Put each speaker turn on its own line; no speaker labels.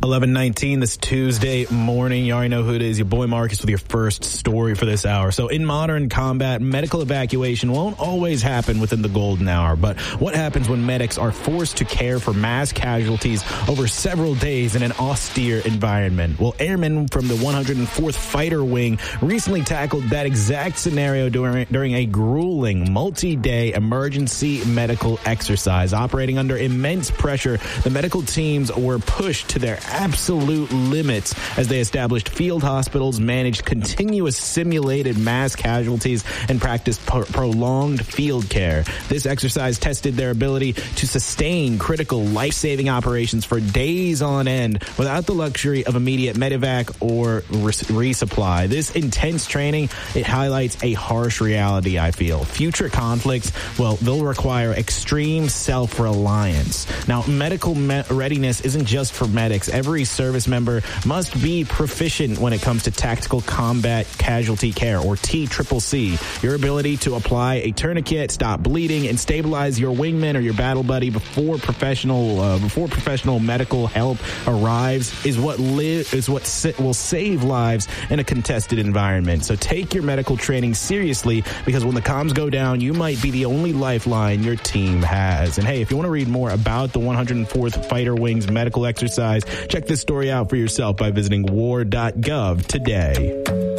11:19 this Tuesday morning. You already know who it is. Your boy Marcus with your first story for this hour. So in modern combat, medical evacuation won't always happen within the golden hour. But what happens when medics are forced to care for mass casualties over several days in an austere environment? Well, airmen from the 104th Fighter Wing recently tackled that exact scenario during a grueling multi-day emergency medical exercise. Operating under immense pressure, the medical teams were pushed to their absolute limits as they established field hospitals, managed continuous simulated mass casualties, and practiced prolonged field care. This exercise tested their ability to sustain critical life-saving operations for days on end without the luxury of immediate medevac or resupply. This intense training, it highlights a harsh reality, I feel. Future conflicts, well, they'll require extreme self-reliance. Now, medical readiness isn't just for medics. Every service member must be proficient when it comes to tactical combat casualty care, or TCCC. Your ability to apply a tourniquet, stop bleeding, and stabilize your wingman or your battle buddy before professional medical help arrives is what will save lives in a contested environment. So take your medical training seriously, because when the comms go down, you might be the only lifeline your team has. And hey, if you want to read more about the 104th Fighter Wing's medical exercise, check this story out for yourself by visiting war.gov today.